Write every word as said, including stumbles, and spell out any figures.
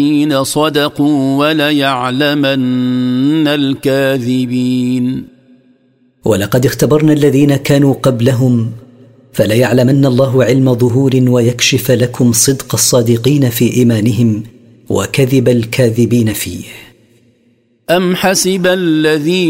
صدقوا وليعلمن الكاذبين. ولقد اختبرنا الذين كانوا قبلهم فليعلمن الله علم ظهور ويكشف لكم صدق الصادقين في إيمانهم وكذب الكاذبين فيه. أم حسب الذين